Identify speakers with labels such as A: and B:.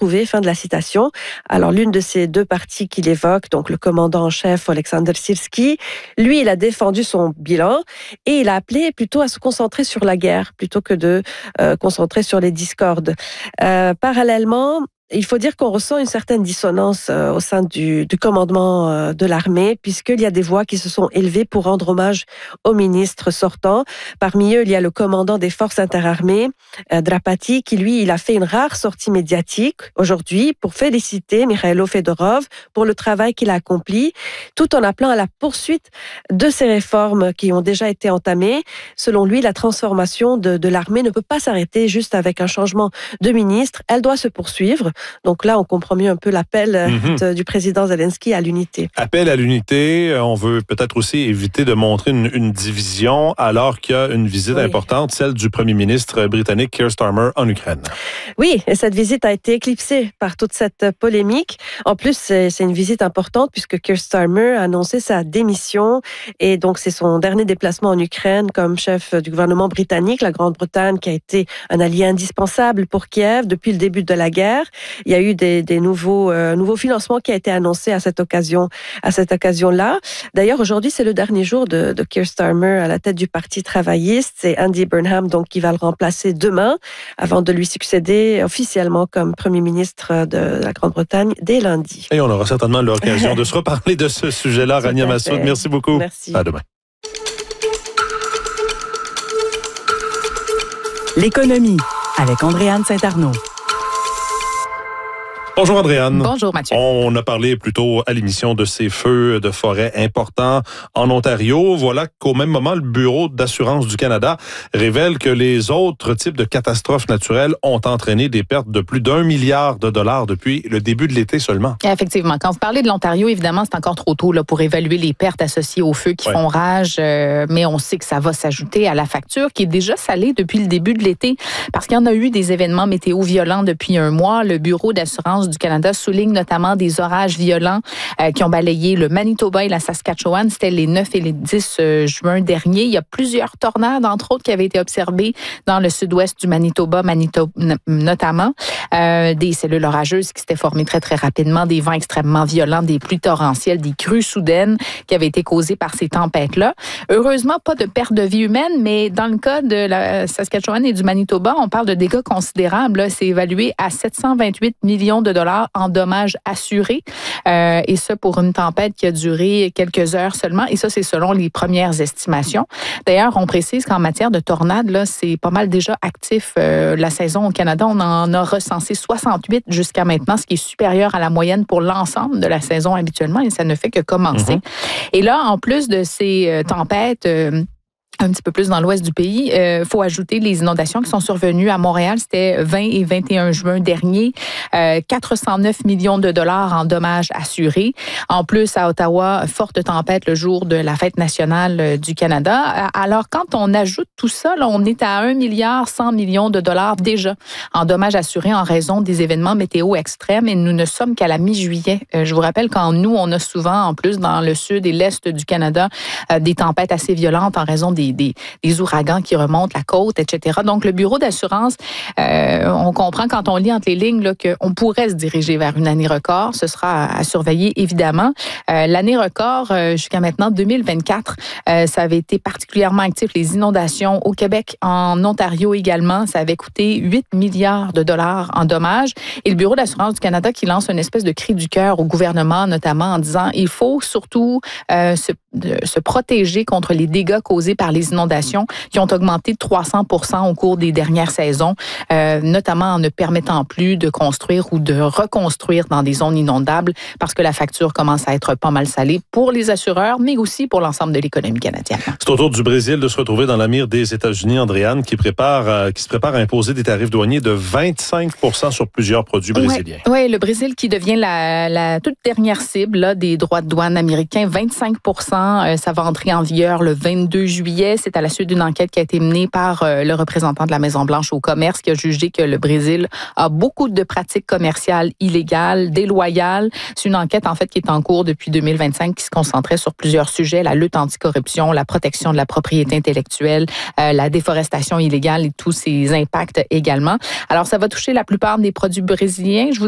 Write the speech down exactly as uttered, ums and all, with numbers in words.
A: retrouver, fin de la citation. Alors, l'une de ces deux parties qu'il évoque, donc le commandant en chef, Alexander Syrski, lui, il a défendu son bilan et il a appelé plutôt à se concentrer sur la guerre plutôt que de euh, concentrer sur les discordes. Euh, parallèlement, il faut dire qu'on ressent une certaine dissonance euh, au sein du, du commandement euh, de l'armée, puisqu'il y a des voix qui se sont élevées pour rendre hommage au ministre sortant. Parmi eux, il y a le commandant des forces interarmées, euh, Drapati, qui lui, il a fait une rare sortie médiatique aujourd'hui pour féliciter Mikhailo Fedorov pour le travail qu'il a accompli, tout en appelant à la poursuite de ces réformes qui ont déjà été entamées. Selon lui, la transformation de, de l'armée ne peut pas s'arrêter juste avec un changement de ministre. Elle doit se poursuivre. Donc là, on comprend mieux un peu l'appel mm-hmm. de, du président Zelensky à l'unité.
B: Appel à l'unité. On veut peut-être aussi éviter de montrer une, une division alors qu'il y a une visite oui. importante, celle du premier ministre britannique Keir Starmer en Ukraine.
A: Oui, et cette visite a été éclipsée par toute cette polémique. En plus, c'est, c'est une visite importante puisque Keir Starmer a annoncé sa démission et donc c'est son dernier déplacement en Ukraine comme chef du gouvernement britannique. La Grande-Bretagne qui a été un allié indispensable pour Kiev depuis le début de la guerre. Il y a eu des, des nouveaux, euh, nouveaux financements qui a été annoncés à cette occasion, à cette occasion-là. D'ailleurs, aujourd'hui, c'est le dernier jour de, de Keir Starmer à la tête du Parti travailliste. C'est Andy Burnham, donc, qui va le remplacer demain, avant de lui succéder officiellement comme Premier ministre de la Grande-Bretagne dès lundi.
B: Et on aura certainement l'occasion de se reparler de ce sujet-là. Rania Massoud, merci beaucoup.
A: Merci.
B: À demain.
C: L'économie avec Andréane Saint-Arnaud.
B: Bonjour Andréane.
D: Bonjour Mathieu.
B: On a parlé plus tôt à l'émission de ces feux de forêt importants en Ontario. Voilà qu'au même moment, le Bureau d'assurance du Canada révèle que les autres types de catastrophes naturelles ont entraîné des pertes de plus d'un milliard de dollars depuis le début de l'été seulement.
D: Effectivement. Quand vous parlez de l'Ontario, évidemment, c'est encore trop tôt là, pour évaluer les pertes associées aux feux qui ouais. font rage, euh, mais on sait que ça va s'ajouter à la facture qui est déjà salée depuis le début de l'été parce qu'il y en a eu des événements météo violents depuis un mois. Le Bureau d'assurance du Canada souligne notamment des orages violents euh, qui ont balayé le Manitoba et la Saskatchewan. C'était les neuf et les dix euh, juin dernier. Il y a plusieurs tornades, entre autres, qui avaient été observées dans le sud-ouest du Manitoba, Manitoba notamment. Euh, des cellules orageuses qui s'étaient formées très, très rapidement, des vents extrêmement violents, des pluies torrentielles, des crues soudaines qui avaient été causées par ces tempêtes-là. Heureusement, pas de perte de vie humaine, mais dans le cas de la Saskatchewan et du Manitoba, on parle de dégâts considérables. Là. C'est évalué à sept cent vingt-huit millions de dollars en dommages assurés. Euh, et ça pour une tempête qui a duré quelques heures seulement. Et ça, c'est selon les premières estimations. D'ailleurs, on précise qu'en matière de tornades, là, c'est pas mal déjà actif. Euh, la saison au Canada, on en a recensé soixante-huit jusqu'à maintenant, ce qui est supérieur à la moyenne pour l'ensemble de la saison habituellement. Et ça ne fait que commencer. Mm-hmm. Et là, en plus de ces euh, tempêtes... Euh, un petit peu plus dans l'ouest du pays. Il euh, faut ajouter les inondations qui sont survenues à Montréal. C'était vingt et vingt et un juin dernier. Euh, quatre cent neuf millions de dollars en dommages assurés. En plus, à Ottawa, forte tempête le jour de la fête nationale du Canada. Alors, quand on ajoute tout ça, là, on est à un milliard cent millions de dollars déjà en dommages assurés en raison des événements météo extrêmes. Et nous ne sommes qu'à la mi-juillet. Euh, je vous rappelle qu'en nous, on a souvent, en plus, dans le sud et l'est du Canada, euh, des tempêtes assez violentes en raison des Des, des ouragans qui remontent la côte, et cetera. Donc, le bureau d'assurance, euh, on comprend quand on lit entre les lignes là, qu'on pourrait se diriger vers une année record. Ce sera à, à surveiller, évidemment. Euh, l'année record, euh, jusqu'à maintenant, deux mille vingt-quatre, euh, ça avait été particulièrement actif. Les inondations au Québec, en Ontario également, ça avait coûté huit milliards de dollars en dommages. Et le bureau d'assurance du Canada qui lance une espèce de cri du cœur au gouvernement, notamment en disant il faut surtout euh, se, de, se protéger contre les dégâts causés par les inondations qui ont augmenté de trois cents pour cent au cours des dernières saisons, euh, notamment en ne permettant plus de construire ou de reconstruire dans des zones inondables parce que la facture commence à être pas mal salée pour les assureurs, mais aussi pour l'ensemble de l'économie canadienne.
B: C'est au tour du Brésil de se retrouver dans la mire des États-Unis, Andréane, qui, prépare, euh, qui se prépare à imposer des tarifs douaniers de vingt-cinq pour cent sur plusieurs produits brésiliens.
D: Oui, ouais, le Brésil qui devient la, la toute dernière cible là, des droits de douane américains, vingt-cinq pour cent, euh, ça va entrer en vigueur le vingt-deux juillet. C'est à la suite d'une enquête qui a été menée par euh, le représentant de la Maison-Blanche au commerce qui a jugé que le Brésil a beaucoup de pratiques commerciales illégales, déloyales. C'est une enquête, en fait, qui est en cours depuis deux mille vingt-cinq qui se concentrait sur plusieurs sujets, la lutte anticorruption, la protection de la propriété intellectuelle, euh, la déforestation illégale et tous ses impacts également. Alors, ça va toucher la plupart des produits brésiliens. Je vous